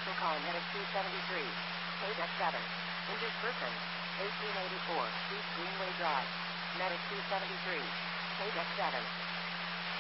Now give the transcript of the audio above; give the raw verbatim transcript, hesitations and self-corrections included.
Also call Medic two seventy-three. K seven. Injured person. eighteen eighty-four East Greenway Drive. Medic two seventy-three. K seven.